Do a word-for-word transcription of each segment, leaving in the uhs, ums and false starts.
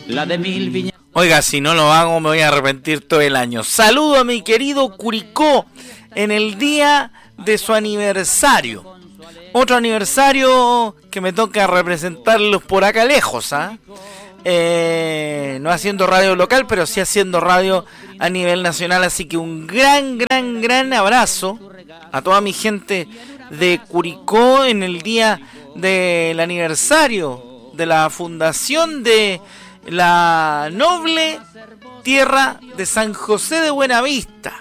la de mil viñas. Oiga, si no lo hago me voy a arrepentir todo el año. Saludo a mi querido Curicó en el día de su aniversario. Otro aniversario que me toca representarlos por acá lejos, ¿ah? ¿eh? No haciendo radio local, pero sí haciendo radio a nivel nacional. Así que un gran, gran, gran abrazo a toda mi gente de Curicó en el día del aniversario de la fundación de la noble tierra de San José de Buenavista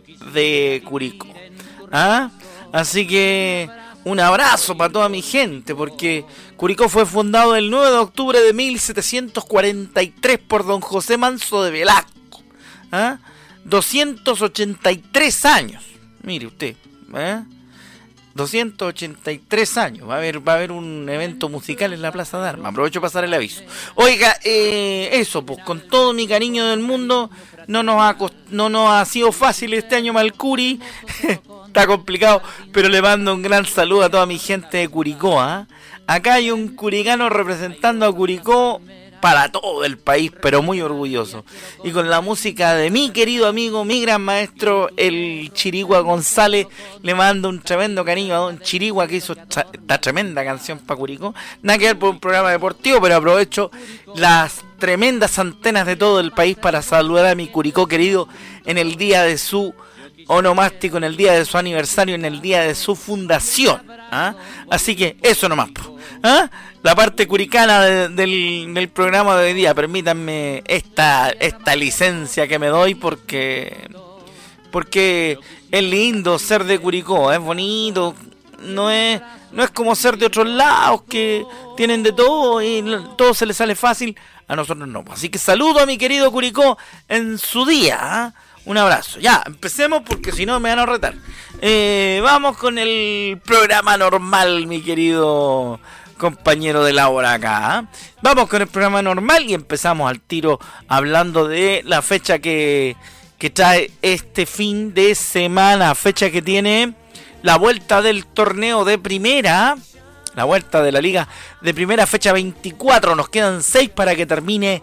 de Curicó. ¿Ah? Así que un abrazo para toda mi gente, porque Curicó fue fundado el nueve de octubre de mil setecientos cuarenta y tres por don José Manso de Velasco. ¿Ah? doscientos ochenta y tres años. Mire usted, ¿eh? doscientos ochenta y tres años. Va a haber, va a haber un evento musical en la Plaza de Armas. Aprovecho para pasar el aviso. Oiga, eh, eso, pues con todo mi cariño del mundo, no nos ha, cost- no nos ha sido fácil este año Malcuri. Está complicado, pero le mando un gran saludo a toda mi gente de Curicó. ¿eh? Acá hay un curicano representando a Curicó para todo el país, pero muy orgulloso. Y con la música de mi querido amigo, mi gran maestro, el Chirigua González, le mando un tremendo cariño a don Chirigua, que hizo esta, esta tremenda canción para Curicó. Nada que ver por un programa deportivo, pero aprovecho las tremendas antenas de todo el país para saludar a mi Curicó querido en el día de su onomástico, en el día de su aniversario, en el día de su fundación. ¿Ah? Así que eso nomás. ¿Ah? La parte curicana de, del, del programa de hoy día. Permítanme esta, esta licencia que me doy porque porque es lindo ser de Curicó, es bonito, no es no es como ser de otros lados que tienen de todo y todo se les sale fácil. A nosotros no. Así que saludo a mi querido Curicó en su día. ¿Ah? Un abrazo. Ya, empecemos porque si no me van a retar. Eh, vamos con el programa normal, mi querido compañero de la hora acá. ¿eh? Vamos con el programa normal y empezamos al tiro hablando de la fecha que, que trae este fin de semana. Fecha que tiene la vuelta del torneo de primera. La vuelta de la liga de primera, fecha veinticuatro. Nos quedan seis para que termine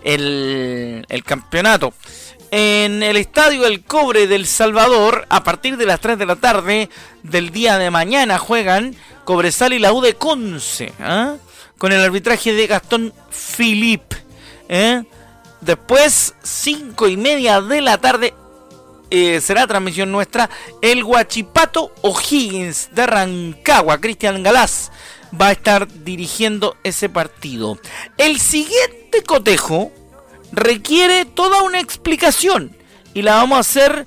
el, el campeonato. En el Estadio El Cobre del Salvador, a partir de las tres de la tarde del día de mañana, juegan Cobresal y la U de Conce, ¿eh? con el arbitraje de Gastón Philip. ¿eh? Después, cinco y media de la tarde, eh, será transmisión nuestra, el Huachipato O'Higgins de Rancagua. Cristian Galás va a estar dirigiendo ese partido. El siguiente cotejo requiere toda una explicación y la vamos a hacer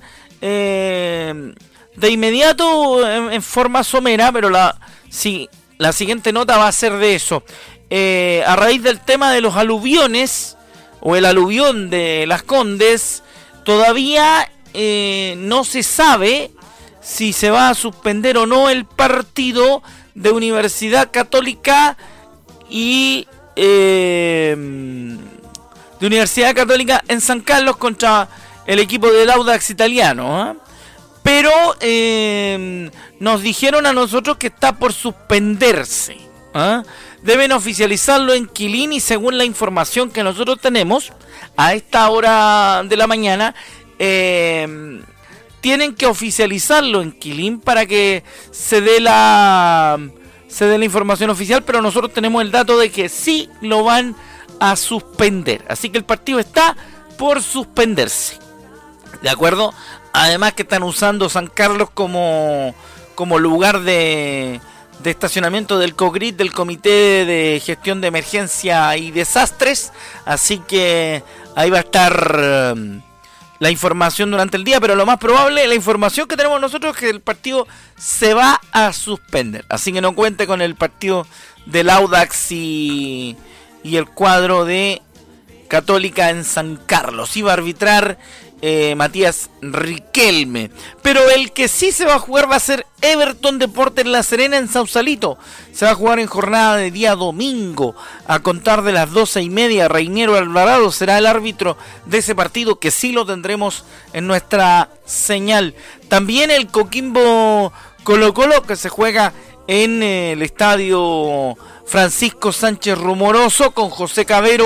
eh, de inmediato en, en forma somera, pero la, sí, la siguiente nota va a ser de eso. Eh, a raíz del tema de los aluviones o el aluvión de Las Condes, todavía eh, no se sabe si se va a suspender o no el partido de Universidad Católica y Eh, de Universidad Católica en San Carlos contra el equipo del Audax italiano. ¿eh? Pero eh, nos dijeron a nosotros que está por suspenderse. ¿eh? Deben oficializarlo en Quilín y según la información que nosotros tenemos, a esta hora de la mañana, eh, tienen que oficializarlo en Quilín para que se dé la, se dé la información oficial, pero nosotros tenemos el dato de que sí lo van a suspender, así que el partido está por suspenderse, ¿de acuerdo? Además que están usando San Carlos como, como lugar de, de estacionamiento del COGRID, del Comité de Gestión de Emergencia y Desastres, así que ahí va a estar um, la información durante el día, pero lo más probable, la información que tenemos nosotros es que el partido se va a suspender, así que no cuente con el partido del Audax y y el cuadro de Católica en San Carlos. Iba a arbitrar eh, Matías Riquelme. Pero el que sí se va a jugar va a ser Everton Deportes La Serena en Sausalito. Se va a jugar en jornada de día domingo. A contar de las doce y media, Reiniero Alvarado será el árbitro de ese partido, que sí lo tendremos en nuestra señal. También el Coquimbo Colo Colo, que se juega en el estadio Francisco Sánchez Rumoroso, con José Cabero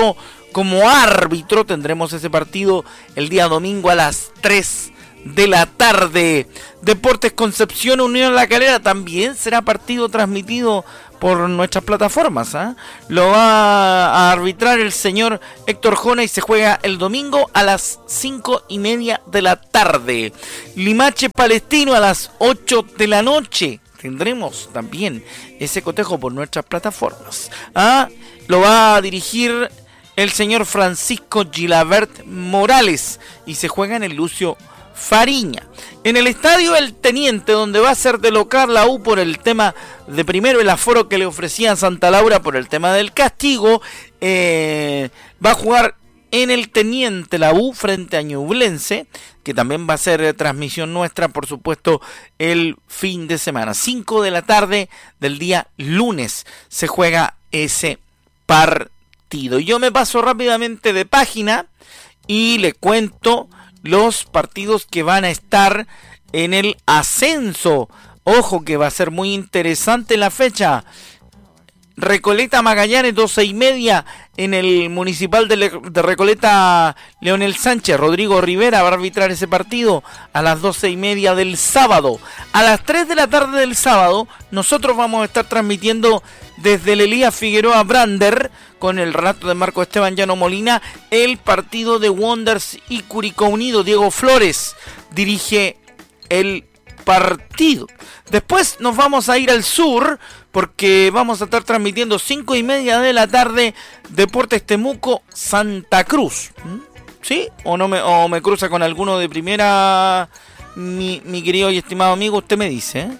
como árbitro. Tendremos ese partido el día domingo a las tres de la tarde. Deportes Concepción Unión La Calera también será partido transmitido por nuestras plataformas, ¿eh? Lo va a arbitrar el señor Héctor Jona y se juega el domingo a las cinco y media de la tarde. Limache Palestino a las ocho de la noche. Tendremos también ese cotejo por nuestras plataformas. ¿Ah? Lo va a dirigir el señor Francisco Gilabert Morales y se juega en el Lucio Fariña. En el estadio El Teniente, donde va a ser de local la U por el tema de primero el aforo que le ofrecía a Santa Laura por el tema del castigo, eh, va a jugar en el Teniente la U frente a Ñublense, que también va a ser eh, transmisión nuestra, por supuesto, el fin de semana. cinco de la tarde del día lunes se juega ese partido. Yo me paso rápidamente de página y le cuento los partidos que van a estar en el ascenso. Ojo que va a ser muy interesante la fecha. Recoleta Magallanes, doce y media en el Municipal de, Le- de Recoleta. Leonel Sánchez, Rodrigo Rivera va a arbitrar ese partido a las doce y media del sábado. A las tres de la tarde del sábado nosotros vamos a estar transmitiendo desde el Elías Figueroa Brander, con el relato de Marco Esteban Llano Molina, el partido de Wonders y Curicó Unido. Diego Flores dirige el partido. Después nos vamos a ir al sur, porque vamos a estar transmitiendo cinco y media de la tarde Deportes Temuco Santa Cruz. ¿Sí? ¿O no me, o me cruza con alguno de primera, mi, mi querido y estimado amigo? Usted me dice, ¿eh?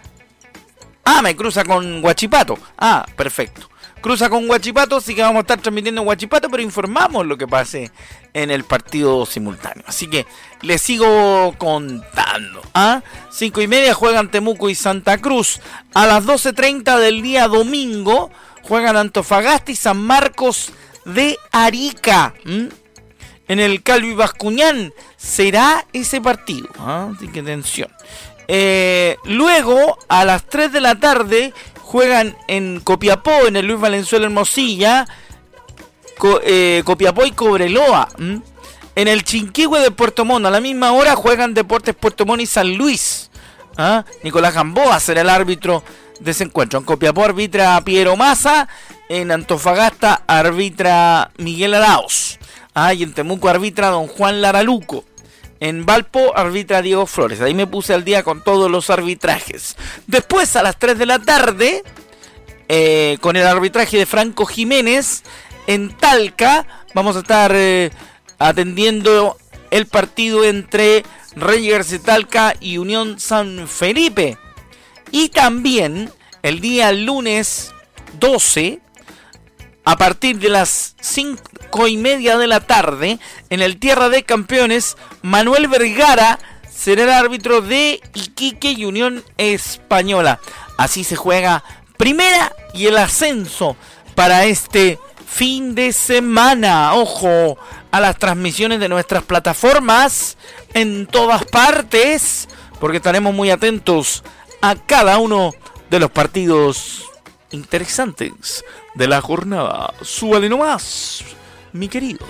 Ah, me cruza con Huachipato. Ah, perfecto. Cruza con Huachipato, así que vamos a estar transmitiendo en Huachipato, pero informamos lo que pase en el partido simultáneo. Así que les sigo contando. ¿Ah? Cinco y media juegan Temuco y Santa Cruz. A las doce treinta del día domingo juegan Antofagasta y San Marcos de Arica. ¿Mm? En el Calvi Bascuñán será ese partido. ¿Ah? Así que atención. Eh, luego, a las tres de la tarde, juegan en Copiapó, en el Luis Valenzuela Hermosilla, Co, eh, Copiapó y Cobreloa. ¿Mm? En el Chinquihue de Puerto Montt, a la misma hora, juegan Deportes Puerto Montt y San Luis. ¿Ah? Nicolás Gamboa será el árbitro de ese encuentro. En Copiapó arbitra Piero Massa, en Antofagasta arbitra Miguel Arauz. ¿Ah? Y en Temuco arbitra don Juan Laraluco. En Valpo arbitra Diego Flores. Ahí me puse al día con todos los arbitrajes. Después a las tres de la tarde, eh, con el arbitraje de Franco Jiménez, en Talca vamos a estar eh, atendiendo el partido entre Rangers de Talca y Unión San Felipe. Y también el día lunes doce, a partir de las cinco y media de la tarde, en el Tierra de Campeones, Manuel Vergara será el árbitro de Iquique y Unión Española. Así se juega primera y el ascenso para este fin de semana. Ojo a las transmisiones de nuestras plataformas en todas partes, porque estaremos muy atentos a cada uno de los partidos interesantes de la jornada. Súbale nomás, mi querido.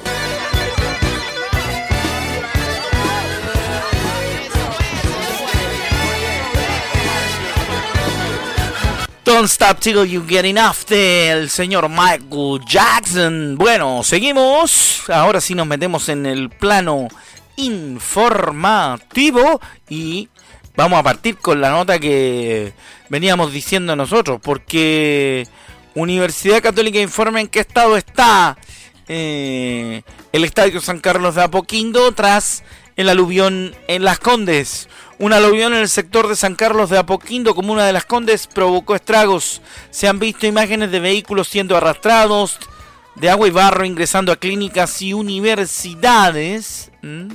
Don't Stop Till You Get Enough del señor Michael Jackson. Bueno, seguimos. Ahora sí nos metemos en el plano informativo y vamos a partir con la nota que veníamos diciendo nosotros, porque Universidad Católica informa en qué estado está eh, el Estadio San Carlos de Apoquindo tras el aluvión en Las Condes. Un aluvión en el sector de San Carlos de Apoquindo, comuna de Las Condes, provocó estragos. Se han visto imágenes de vehículos siendo arrastrados, de agua y barro ingresando a clínicas y universidades. ¿Mm?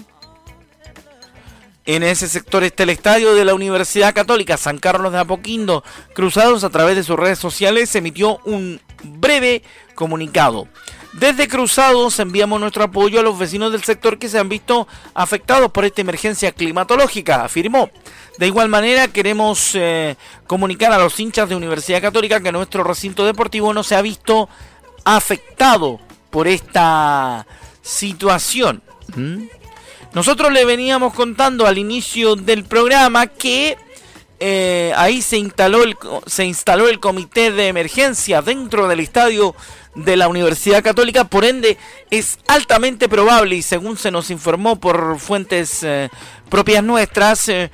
En ese sector está el estadio de la Universidad Católica San Carlos de Apoquindo. Cruzados, a través de sus redes sociales, emitió un breve comunicado. Desde Cruzados enviamos nuestro apoyo a los vecinos del sector que se han visto afectados por esta emergencia climatológica, afirmó. De igual manera queremos eh, comunicar a los hinchas de Universidad Católica que nuestro recinto deportivo no se ha visto afectado por esta situación. ¿Mm? Nosotros le veníamos contando al inicio del programa que eh, ahí se instaló, el, se instaló el comité de emergencia dentro del estadio de la Universidad Católica, por ende es altamente probable, y según se nos informó por fuentes eh, propias nuestras, eh,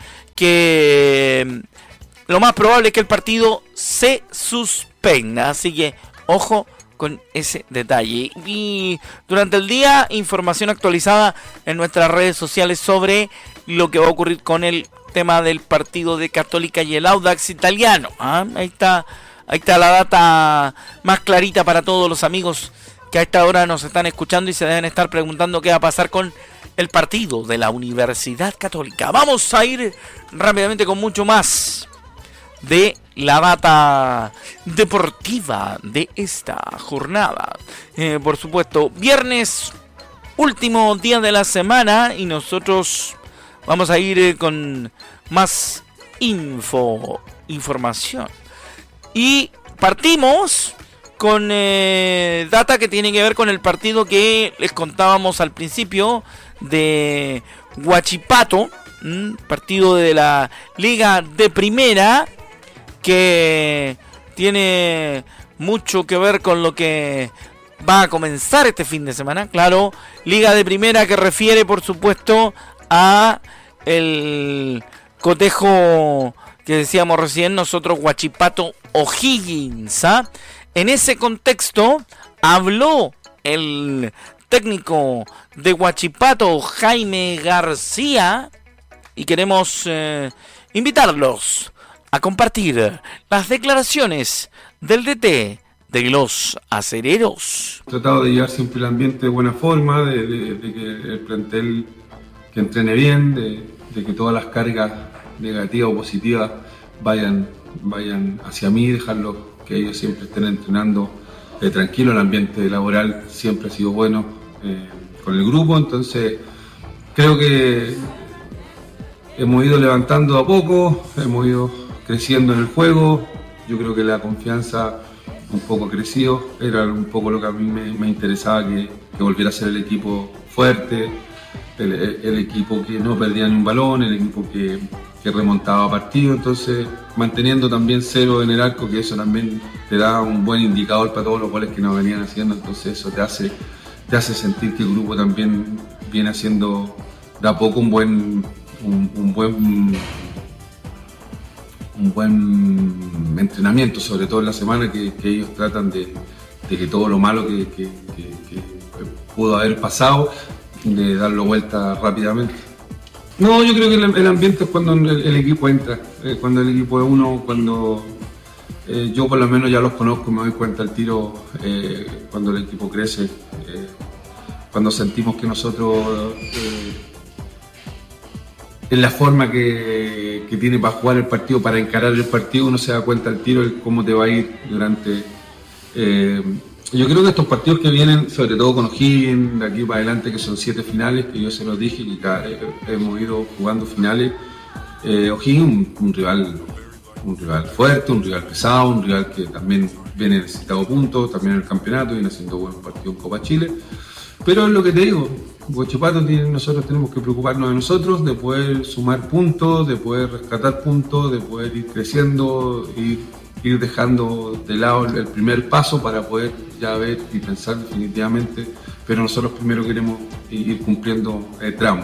que lo más probable es que el partido se suspenda, así que ojo con ese detalle. Y durante el día, información actualizada en nuestras redes sociales sobre lo que va a ocurrir con el tema del partido de Católica y el Audax Italiano. ¿Ah? Ahí está, ahí está la data más clarita para todos los amigos que a esta hora nos están escuchando y se deben estar preguntando qué va a pasar con el partido de la Universidad Católica. Vamos a ir rápidamente con mucho más de la data deportiva de esta jornada. Eh, por supuesto, viernes, último día de la semana, y nosotros vamos a ir eh, con más info, información. Y partimos con eh, data que tiene que ver con el partido que les contábamos al principio de Huachipato, ¿m? partido de la Liga de Primera, que tiene mucho que ver con lo que va a comenzar este fin de semana. Claro, Liga de Primera que refiere, por supuesto, a el cotejo que decíamos recién nosotros, Huachipato O'Higgins. ¿Ah? En ese contexto habló el técnico de Huachipato, Jaime García, y queremos eh, invitarlos a compartir las declaraciones del D T de los acereros. He tratado de llevar siempre el ambiente de buena forma, de, de, de que el plantel que entrene bien, de, de que todas las cargas negativas o positivas vayan, vayan hacia mí, dejarlos que ellos siempre estén entrenando eh, tranquilo. El ambiente laboral siempre ha sido bueno eh, con el grupo, entonces creo que hemos ido levantando a poco, hemos ido creciendo en el juego. Yo creo que la confianza un poco creció, era un poco lo que a mí me, me interesaba, que, que volviera a ser el equipo fuerte, el, el equipo que no perdía ni un balón, el equipo que, que remontaba partidos, entonces manteniendo también cero en el arco, que eso también te da un buen indicador para todos los goles que nos venían haciendo, entonces eso te hace, te hace sentir que el grupo también viene haciendo de a poco un buen, un, un buen un buen entrenamiento, sobre todo en la semana, que, que ellos tratan de, de que todo lo malo que, que, que, que pudo haber pasado, de darlo vuelta rápidamente. No, yo creo que el, el ambiente es cuando el, el equipo entra, eh, cuando el equipo es uno, cuando eh, yo por lo menos ya los conozco, me doy cuenta al tiro eh, cuando el equipo crece, eh, cuando sentimos que nosotros eh, en la forma que, que tiene para jugar el partido, para encarar el partido, uno se da cuenta al tiro de cómo te va a ir durante... Eh, yo creo que estos partidos que vienen, sobre todo con O'Higgins, de aquí para adelante, que son siete finales, que yo se los dije, que cada, eh, hemos ido jugando finales. Eh, O'Higgins un, un rival un rival fuerte, un rival pesado, un rival que también viene necesitado puntos, también en el campeonato, viene haciendo buenos partidos en Copa Chile. Pero es lo que te digo, Huachipato, nosotros tenemos que preocuparnos de nosotros, de poder sumar puntos, de poder rescatar puntos, de poder ir creciendo, ir, ir dejando de lado el primer paso para poder ya ver y pensar definitivamente, pero nosotros primero queremos ir cumpliendo el tramo.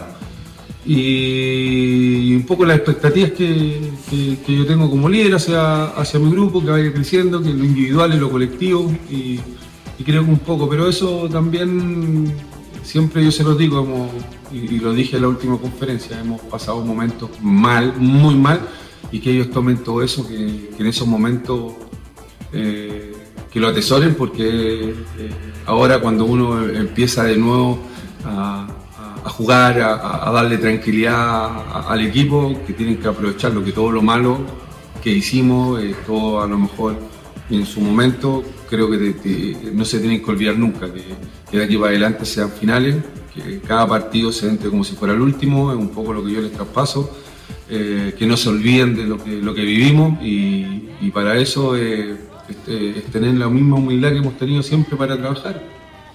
Y un poco las expectativas que, que, que yo tengo como líder hacia, hacia mi grupo, que vaya creciendo, que lo individual y lo colectivo, y, y creo que un poco, pero eso también siempre yo se lo digo, hemos, y, y lo dije en la última conferencia, hemos pasado momentos mal, muy mal, y que ellos tomen todo eso, que, que en esos momentos eh, que lo atesoren, porque eh, ahora cuando uno empieza de nuevo a, a jugar, a, a darle tranquilidad a, al equipo, que tienen que aprovecharlo, que todo lo malo que hicimos, eh, todo a lo mejor en su momento, creo que te, te, no se tienen que olvidar nunca, que, que de aquí para adelante sean finales, que cada partido se entre como si fuera el último, es un poco lo que yo les traspaso, eh, que no se olviden de lo que, lo que vivimos, y, y para eso eh, es, es tener la misma humildad que hemos tenido siempre para trabajar.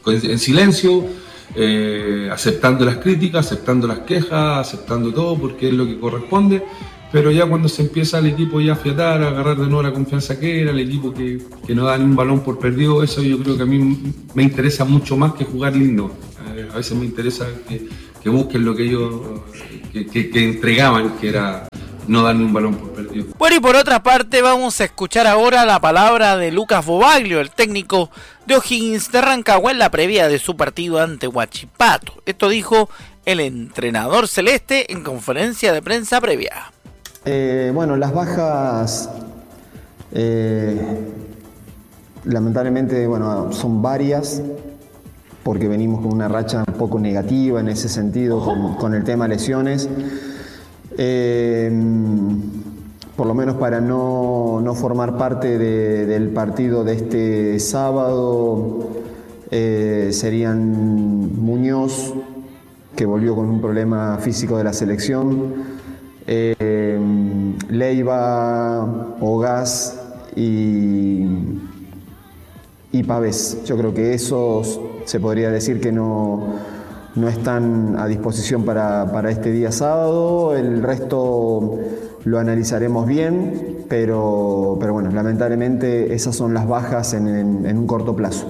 en silencio, eh, aceptando las críticas, aceptando las quejas, aceptando todo porque es lo que corresponde, pero ya cuando se empieza el equipo ya a afiatar, a agarrar de nuevo la confianza que era, el equipo que, que no da ni un balón por perdido, eso yo creo que a mí me interesa mucho más que jugar lindo. Eh, a veces me interesa que, que busquen lo que ellos que, que, que entregaban, que era no dar ni un balón por perdido. Bueno, y por otra parte vamos a escuchar ahora la palabra de Lucas Bobaglio, el técnico de O'Higgins de Rancagua en la previa de su partido ante Huachipato. Esto dijo el entrenador celeste en conferencia de prensa previa. Eh, bueno, las bajas eh, lamentablemente bueno, son varias porque venimos con una racha un poco negativa en ese sentido con, con el tema lesiones. Eh, por lo menos para no, no formar parte de, del partido de este sábado eh, serían Muñoz, que volvió con un problema físico de la selección, Eh, Leiva, Ogaz y, y Pavés. Yo creo que esos se podría decir que no, no están a disposición para, para este día sábado. El resto lo analizaremos bien, pero, pero bueno, lamentablemente esas son las bajas en, en, en un corto plazo.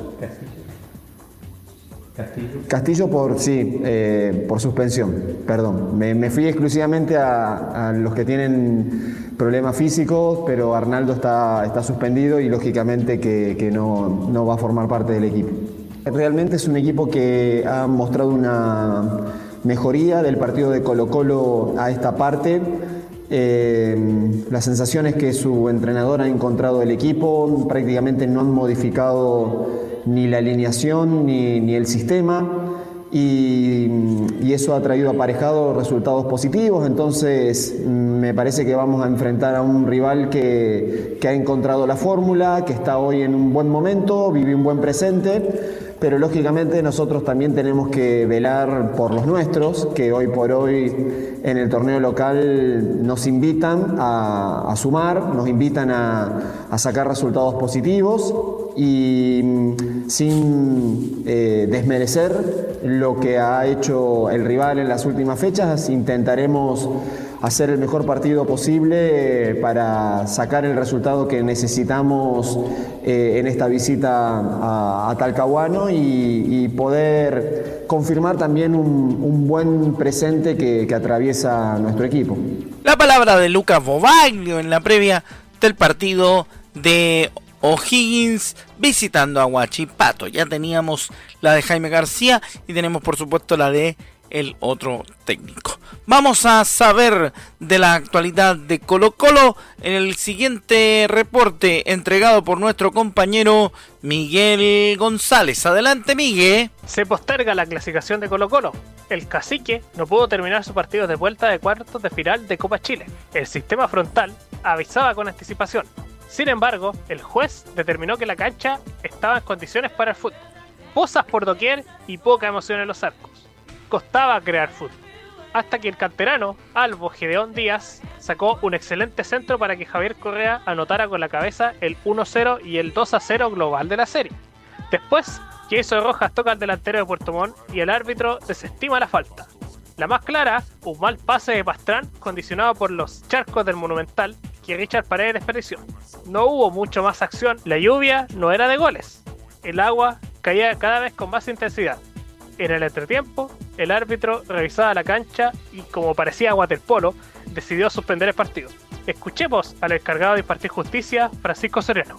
Castillo. Castillo por, sí, eh, por suspensión, perdón. Me, me fui exclusivamente a, a los que tienen problemas físicos, pero Arnaldo está, está suspendido y lógicamente que, que no, no va a formar parte del equipo. Realmente es un equipo que ha mostrado una mejoría del partido de Colo-Colo a esta parte. Eh, la sensación es que su entrenador ha encontrado el equipo, prácticamente no han modificado ni la alineación ni, ni el sistema y, y eso ha traído aparejado resultados positivos. Entonces me parece que vamos a enfrentar a un rival que, que ha encontrado la fórmula, que está hoy en un buen momento, vive un buen presente, pero lógicamente nosotros también tenemos que velar por los nuestros, que hoy por hoy en el torneo local nos invitan a, a sumar, nos invitan a, a sacar resultados positivos y sin eh, desmerecer lo que ha hecho el rival en las últimas fechas, intentaremos hacer el mejor partido posible para sacar el resultado que necesitamos eh, en esta visita a, a Talcahuano y, y poder confirmar también un, un buen presente que, que atraviesa nuestro equipo. La palabra de Lucas Bobaglio en la previa del partido de O'Higgins visitando a Huachipato. Ya teníamos la de Jaime García y tenemos por supuesto la de el otro técnico. Vamos a saber de la actualidad de Colo-Colo en el siguiente reporte entregado por nuestro compañero Miguel González. Adelante, Miguel. Se posterga la clasificación de Colo-Colo. El Cacique no pudo terminar su partido de vuelta de cuartos de final de Copa Chile. El sistema frontal avisaba con anticipación. Sin embargo, el juez determinó que la cancha estaba en condiciones para el fútbol. Pozas por doquier y poca emoción en los arcos. Costaba crear fútbol, hasta que el canterano Albo Gedeón Díaz sacó un excelente centro para que Javier Correa anotara con la cabeza el uno cero y el dos a cero global de la serie. Después, Jason Rojas toca al delantero de Puerto Montt y el árbitro desestima la falta. La más clara, un mal pase de Pastrán condicionado por los charcos del Monumental que Richard Paredes desperdició. No hubo mucho más acción, la lluvia no era de goles, el agua caía cada vez con más intensidad. En el entretiempo, el árbitro revisaba la cancha y, como parecía waterpolo, decidió suspender el partido. Escuchemos al encargado de impartir justicia, Francisco Soriano.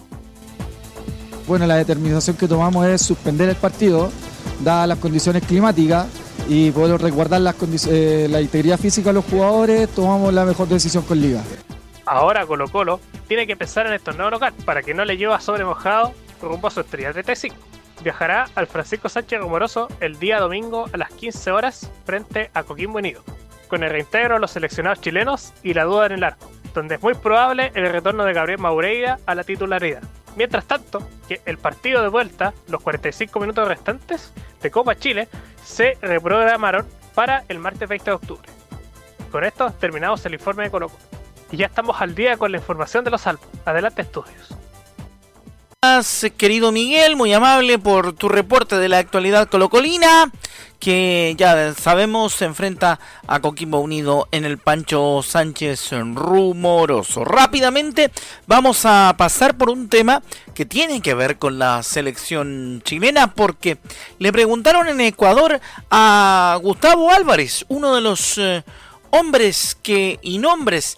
Bueno, la determinación que tomamos es suspender el partido, dadas las condiciones climáticas, y poder resguardar las eh, la integridad física de los jugadores. Tomamos la mejor decisión con Liga. Ahora Colo Colo tiene que pensar en el torneo local para que no le lleve a sobre mojado rumbo a su estrella treinta y cinco. Viajará al Francisco Sánchez Romoroso el día domingo a las quince horas frente a Coquimbo Unido, con el reintegro de los seleccionados chilenos y la duda en el arco, donde es muy probable el retorno de Gabriel Maureira a la titularidad. Mientras tanto, que el partido de vuelta, los cuarenta y cinco minutos restantes de Copa Chile, se reprogramaron para el martes veinte de octubre. Con esto terminamos el informe de Colo Colo. Y ya estamos al día con la información de los Albos. Adelante, estudios. Querido Miguel, muy amable por tu reporte de la actualidad colocolina, que ya sabemos se enfrenta a Coquimbo Unido en el Pancho Sánchez Rumoroso. Rápidamente vamos a pasar por un tema que tiene que ver con la selección chilena, porque le preguntaron en Ecuador a Gustavo Álvarez, uno de los eh, hombres que y nombres